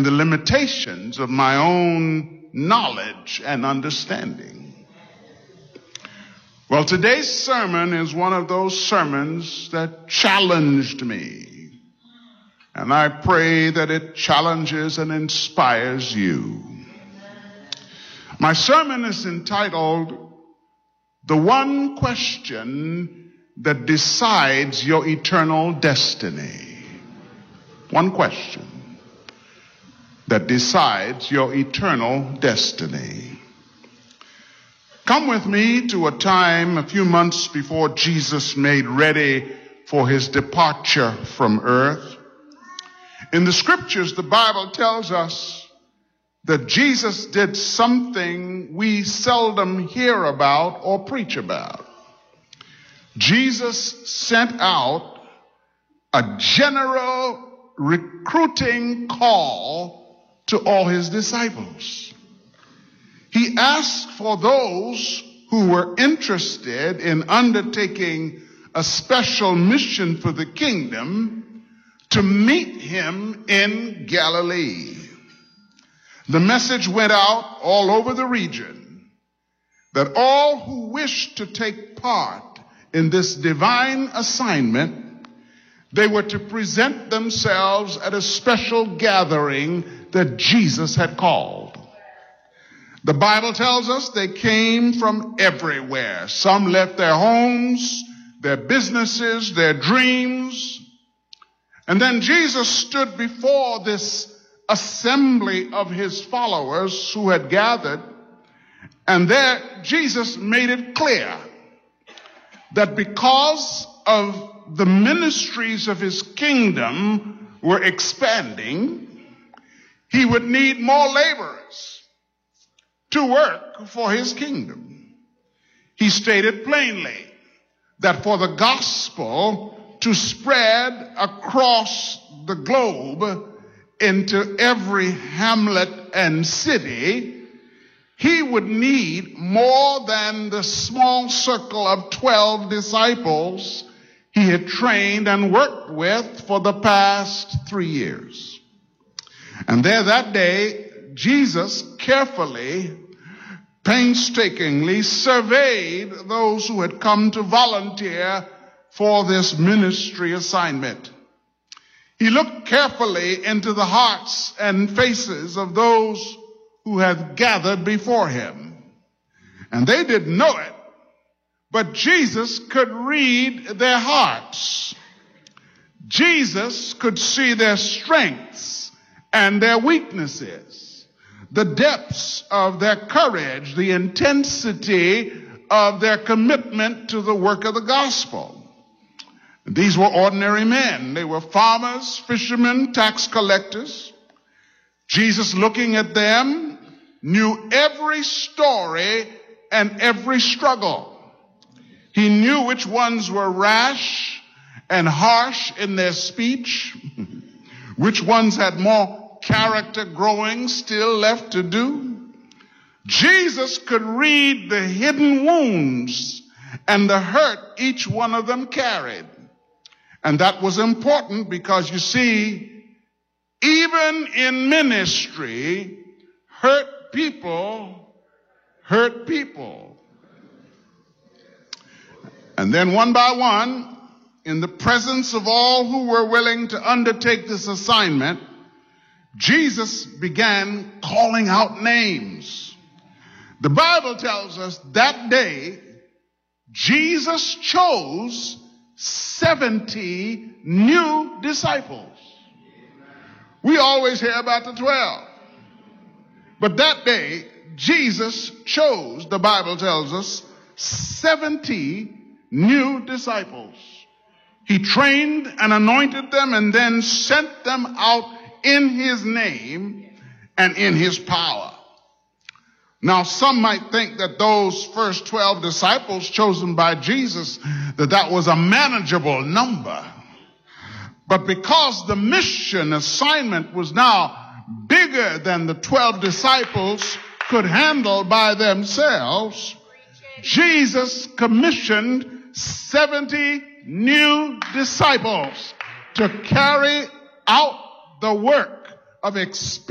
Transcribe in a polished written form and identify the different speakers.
Speaker 1: and the limitations of my own knowledge and understanding. Well, today's sermon is one of those sermons that challenged me, and I pray that it challenges and inspires you. My sermon is entitled, "The One Question That Decides Your Eternal Destiny." One question that decides your eternal destiny. Come with me to a time a few months before Jesus made ready for his departure from earth. In the scriptures, the Bible tells us that Jesus did something we seldom hear about or preach about. Jesus sent out a general recruiting call to all his disciples. He asked for those who were interested in undertaking a special mission for the kingdom to meet him in Galilee. The message went out all over the region that all who wished to take part in this divine assignment, they were to present themselves at a special gathering that Jesus had called. The Bible tells us they came from everywhere. Some left their homes, their businesses, their dreams. And then Jesus stood before this assembly of his followers who had gathered, and there Jesus made it clear that because of the ministries of his kingdom were expanding, he would need more laborers to work for his kingdom. He stated plainly that for the gospel to spread across the globe into every hamlet and city, he would need more than the small circle of 12 disciples he had trained and worked with for the past 3 years. And there that day, Jesus carefully, painstakingly surveyed those who had come to volunteer for this ministry assignment. He looked carefully into the hearts and faces of those who had gathered before him. And they didn't know it, but Jesus could read their hearts. Jesus could see their strengths and their weaknesses, the depths of their courage, the intensity of their commitment to the work of the gospel. These were ordinary men. They were farmers, fishermen, tax collectors. Jesus, looking at them, knew every story and every struggle. He knew which ones were rash and harsh in their speech, which ones had more character growing still left to do. Jesus could read the hidden wounds and the hurt each one of them carried. And that was important because, you see, even in ministry, hurt people hurt people. And then one by one, in the presence of all who were willing to undertake this assignment, Jesus began calling out names. The Bible tells us that day, Jesus chose 70 new disciples. We always hear about the 12. But that day, Jesus chose, the Bible tells us, 70 new disciples. He trained and anointed them and then sent them out in his name and in his power. Now, some might think that those first 12 disciples chosen by Jesus, that was a manageable number. But because the mission assignment was now bigger than the 12 disciples could handle by themselves, Jesus commissioned 70 new disciples to carry out the work of